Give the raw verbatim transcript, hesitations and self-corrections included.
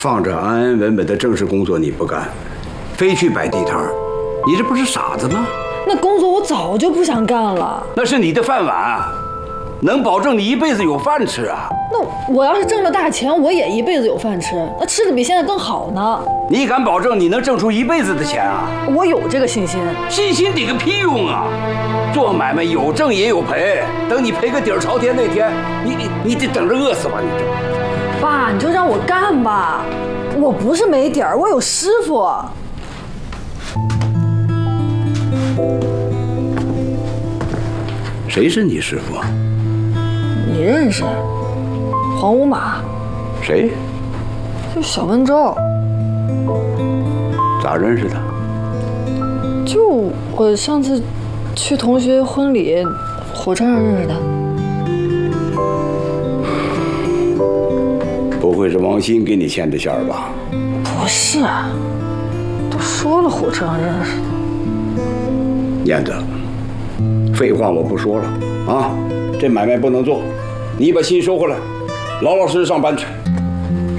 放着安安稳稳的正式工作你不干，非去摆地摊儿，你这不是傻子吗？ 那工作我早就不想干了。 那是你的饭碗，能保证你一辈子有饭吃啊。 那我要是挣了大钱，我也一辈子有饭吃，那吃的比现在更好呢。 你敢保证你能挣出一辈子的钱啊？ 我有这个信心。 信心顶个屁用啊！做买卖有挣也有赔，等你赔个底儿朝天那天，你你你得等着饿死吧你这。 爸，你就让我干吧，我不是没底儿，我有师傅。 谁是你师傅？ 你认识？黄五马。 谁？ 就小温州。 咋认识的？ 就我上次去同学婚礼，火车上认识的。 不会是王鑫给你牵的线儿吧？ 不是，都说了火车上认识的。 燕子，废话我不说了啊，这买卖不能做，你把心收回来，老老实实上班去。